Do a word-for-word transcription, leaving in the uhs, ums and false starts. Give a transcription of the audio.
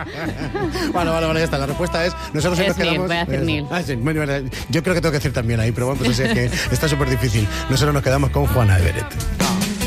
Bueno, vale, vale, ya está. La respuesta es... Nosotros Es nos Neil, quedamos... voy a decir es- Neil. Ah, sí, bueno, bueno, yo creo que tengo que decir también ahí, pero bueno, pues o sea que está súper difícil. Nosotros nos quedamos con Juana Everett.